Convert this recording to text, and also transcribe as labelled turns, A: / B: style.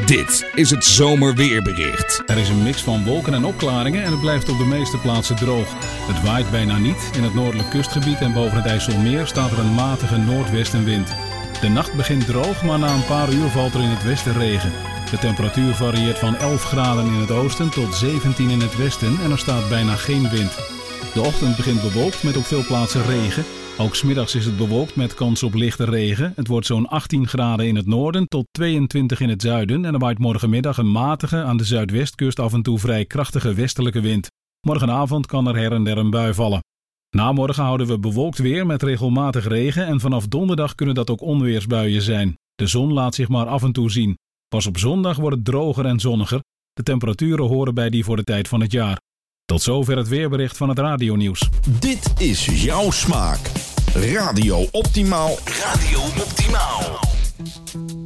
A: Dit is het zomerweerbericht.
B: Er is een mix van wolken en opklaringen en het blijft op de meeste plaatsen droog. Het waait bijna niet. In het noordelijk kustgebied en boven het IJsselmeer staat er een matige noordwestenwind. De nacht begint droog, maar na een paar uur valt er in het westen regen. De temperatuur varieert van 11 graden in het oosten tot 17 in het westen en er staat bijna geen wind. De ochtend begint bewolkt met op veel plaatsen regen. Ook 's middags is het bewolkt met kans op lichte regen. Het wordt zo'n 18 graden in het noorden tot 22 in het zuiden en er waait morgenmiddag een matige, aan de zuidwestkust af en toe vrij krachtige westelijke wind. Morgenavond kan er her en der een bui vallen. Na morgen houden we bewolkt weer met regelmatig regen en vanaf donderdag kunnen dat ook onweersbuien zijn. De zon laat zich maar af en toe zien. Pas op zondag wordt het droger en zonniger. De temperaturen horen bij die voor de tijd van het jaar. Tot zover het weerbericht van het radionieuws.
A: Dit is jouw smaak. Radio Optimaal. Radio Optimaal.